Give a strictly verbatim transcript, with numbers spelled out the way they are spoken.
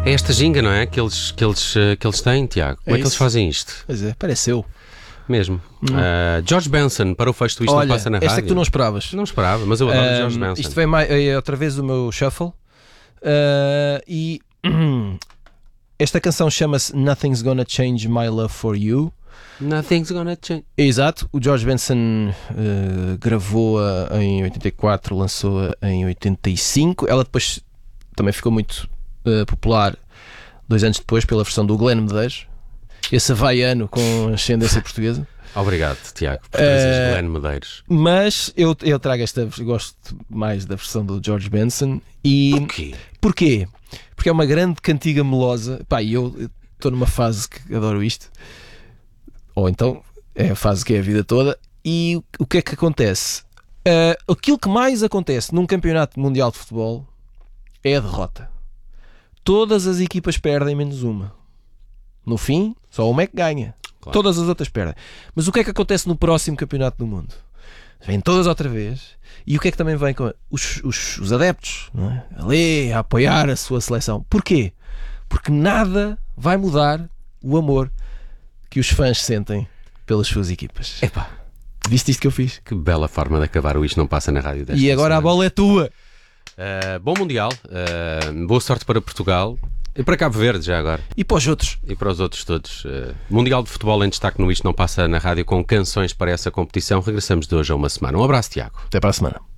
É esta ginga, não é? Que eles, que eles, que eles têm, Tiago. Como é, é que eles fazem isto? Pois é, pareceu. Mesmo. Hum. Uh, George Benson, para o fecho do Isto Olha, Não Passa na Rádio. Esta é que tu não esperavas. Não esperava, mas eu adoro uh, George Benson. Isto vem mais, é outra vez do meu shuffle. Uh, e esta canção chama-se Nothing's Gonna Change My Love For You. Nothing's Gonna Change. Exato. O George Benson uh, gravou-a em oitenta e quatro, lançou-a em oitenta e cinco. Ela depois também ficou muito uh, popular dois anos depois pela versão do Glenn Medeiros, esse havaiano com ascendência portuguesa. Obrigado, Tiago, por trazeres uh, Glenn Medeiros. Mas eu, eu trago esta, gosto mais da versão do George Benson. E porquê? Porquê? Porque é uma grande cantiga melosa. Pá, e eu estou numa fase que adoro isto. Ou então é a fase que é a vida toda. E o que é que acontece? Uh, aquilo que mais acontece num campeonato mundial de futebol é a derrota. Todas as equipas perdem menos uma. No fim, só uma é que ganha. Claro. Todas as outras perdem. Mas o que é que acontece no próximo campeonato do mundo? Vêm todas outra vez. E o que é que também vem com os, os, os adeptos, não é? Ali a apoiar a sua seleção. Porquê? Porque nada vai mudar o amor que os fãs sentem pelas suas equipas. Epá, viste isto que eu fiz? Que bela forma de acabar o Isto Não Passa na Rádio desta E agora semana. A bola é tua. Uh, bom Mundial, uh, boa sorte para Portugal e para Cabo Verde já agora. E para os outros. E para os outros todos. Uh, Mundial de Futebol em destaque no Isto Não Passa na Rádio com canções para essa competição. Regressamos de hoje a uma semana. Um abraço, Tiago. Até para a semana.